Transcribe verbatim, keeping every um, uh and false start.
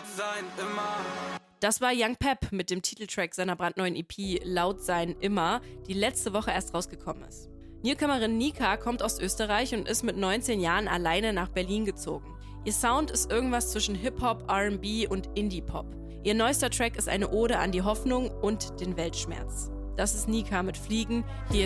laut sein immer. Das war Young Pep mit dem Titeltrack seiner brandneuen E P Laut sein immer, die letzte Woche erst rausgekommen ist. Newcomerin Nika kommt aus Österreich und ist mit neunzehn Jahren alleine nach Berlin gezogen. Ihr Sound ist irgendwas zwischen Hip-Hop, R and B und Indie-Pop. Ihr neuester Track ist eine Ode an die Hoffnung und den Weltschmerz. Das ist Nika mit Fliegen. Hier